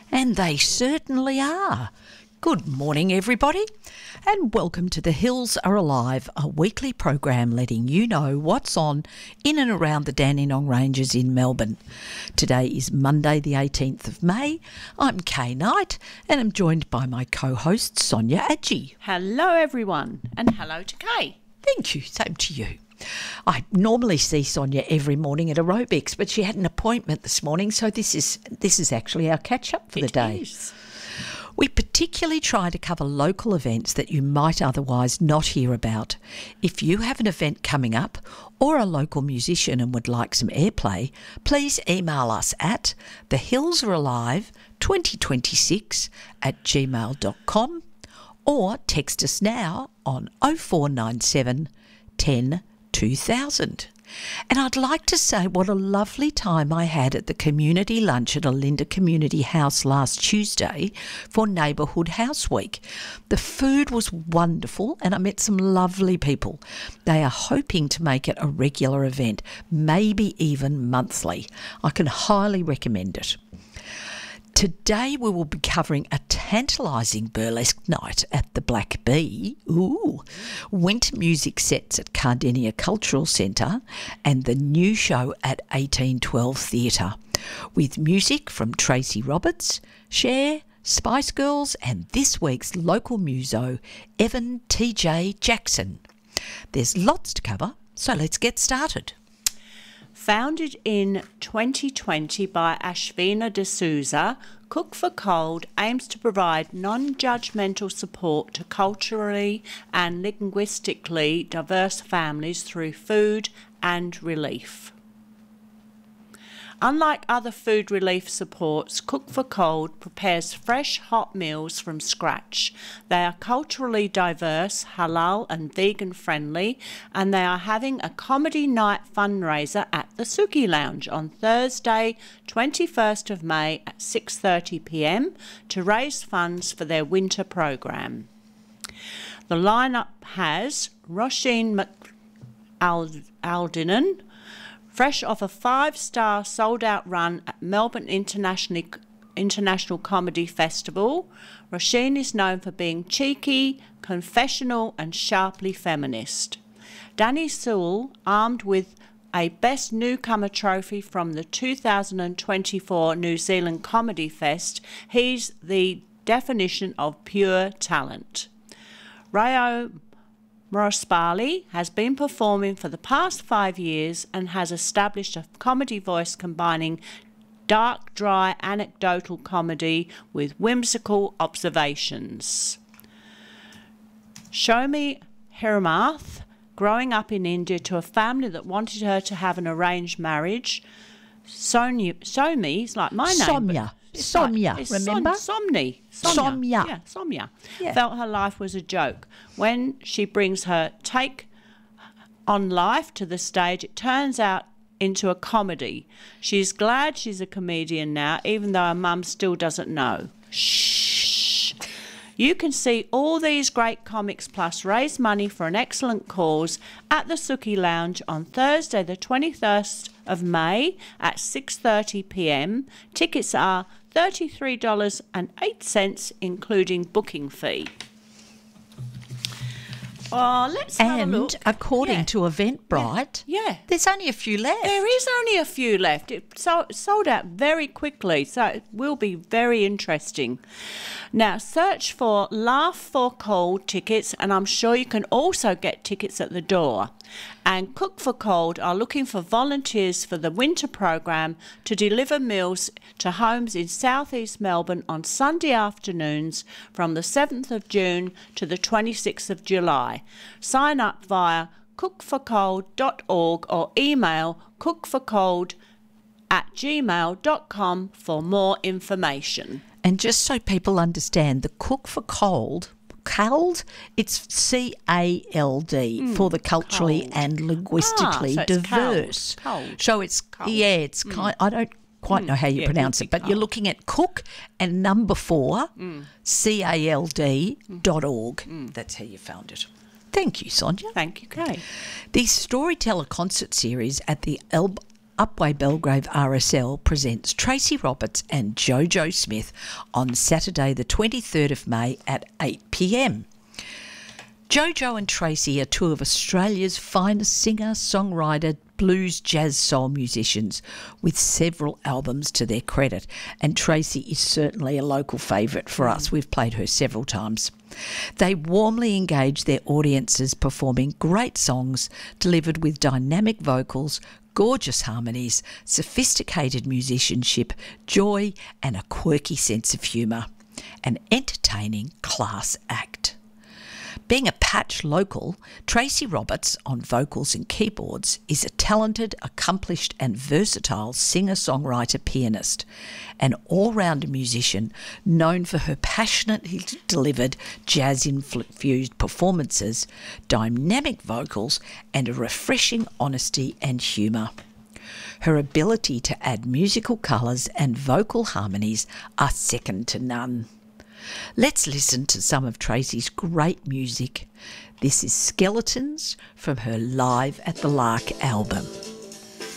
And they certainly are. Good morning, everybody, and welcome to The Hills Are Alive, a weekly program letting you know what's on in and around the Dandenong Ranges in Melbourne. Today is Monday the 18th of May. I'm Kay Knight and I'm joined by my co-host Sonia Adji. Hello everyone, and hello to Kay. Thank you, same to you. I normally see Sonia every morning at aerobics, but she had an appointment this morning, so this is actually our catch-up for the day. Is. We particularly try to cover local events that you might otherwise not hear about. If you have an event coming up or a local musician and would like some airplay, please email us at thehillsarealive2026@gmail.com or text us now on 0497 10 2000. And I'd like to say what a lovely time I had at the community lunch at Olinda Community House last Tuesday for Neighbourhood House Week. The food was wonderful and I met some lovely people. They are hoping to make it a regular event, maybe even monthly. I can highly recommend it. Today we will be covering a tantalising burlesque night at the Black Bee, winter music sets at Cardinia Cultural Centre and the new show at 1812 Theatre, with music from Tracy Roberts, Cher, Spice Girls and this week's local muso, Evan T.J. Jackson. There's lots to cover, so let's get started. Founded in 2020 by Ashvina D'Souza, Cook for Cold aims to provide non-judgmental support to culturally and linguistically diverse families through food and relief. Unlike other food relief supports, Cook for Cold prepares fresh, hot meals from scratch. They are culturally diverse, halal and vegan friendly, and they are having a comedy night fundraiser at the Suki Lounge on Thursday, 21st of May at 6:30 p.m. to raise funds for their winter program. The lineup has Roisin McAldinan, fresh off a 5-star sold-out run at Melbourne International Comedy Festival. Roisin is known for being cheeky, confessional and sharply feminist. Danny Sewell, armed with a Best Newcomer trophy from the 2024 New Zealand Comedy Fest, he's the definition of pure talent. Rayo Morospali has been performing for the past 5 years and has established a comedy voice combining dark, dry, anecdotal comedy with whimsical observations. Shomi Hiramath, growing up in India to a family that wanted her to have an arranged marriage. Somi is like my name. Sonia, remember? Sonia. Yeah. Felt her life was a joke. When she brings her take on life to the stage, it turns out into a comedy. She's glad she's a comedian now, even though her mum still doesn't know. Shh. You can see all these great comics plus raise money for an excellent cause at the Suki Lounge on Thursday the 21st of May at 6:30 p.m. Tickets are $33.08, including booking fee. Let's have a look. And according to Eventbrite, there's only a few left. There is only a few left. It sold out very quickly, so it will be very interesting. Now, search for Laugh for Cold tickets, and I'm sure you can also get tickets at the door. And Cook for Cold are looking for volunteers for the winter program to deliver meals to homes in southeast Melbourne on Sunday afternoons from the 7th of June to the 26th of July. Sign up via cookforcold.org or email cookforcold@gmail.com for more information. And just so people understand, the Cook for Cold, it's CALD for the culturally cold. and linguistically so it's diverse. Cold. So it's kind. I don't quite know how you pronounce it, but you're looking at Cook and number 4 CALD.org. That's how you found it. Thank you, Sonia. Thank you, Kay. The Storyteller concert series at the Upwey Belgrave RSL presents Tracy Roberts and Jojo Smith on Saturday the 23rd of May at 8 p.m. Jojo and Tracy are two of Australia's finest singer, songwriter, blues, jazz, soul musicians with several albums to their credit, and Tracy is certainly a local favourite for us. We've played her several times. They warmly engage their audiences, performing great songs delivered with dynamic vocals, gorgeous harmonies, sophisticated musicianship, joy and a quirky sense of humour. An entertaining class act. Being a patch local, Tracy Roberts on vocals and keyboards is a talented, accomplished and versatile singer-songwriter pianist, an all-round musician known for her passionately delivered jazz-infused performances, dynamic vocals and a refreshing honesty and humour. Her ability to add musical colours and vocal harmonies are second to none. Let's listen to some of Tracy's great music. This is Skeletons from her Live at the Lark album.